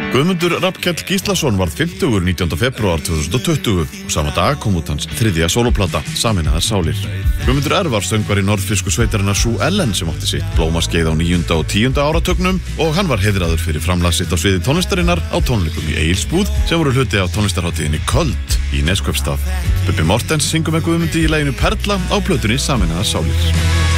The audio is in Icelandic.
Guðmundur Rafnkell Gíslason varð 50 19. febrúar 2020 og sama dag kom út hans þriðja sólóplata, Sameinaðar sálir. Guðmundur var söngvari norðfirsku sveitarinnar Sú Ellen sem átti sitt blómaskeið á 9. og 10. áratugnum og hann var heiðraður fyrir framlag sitt á sviði tónlistarinnar á tónleikum í Egilsbúð sem voru hluti af tónlistarhátíðinni Köld í Neskaupstað. Bubbi Mortens syngur með Guðmundi í laginu Perla á plötunni Sameinaðar sálir.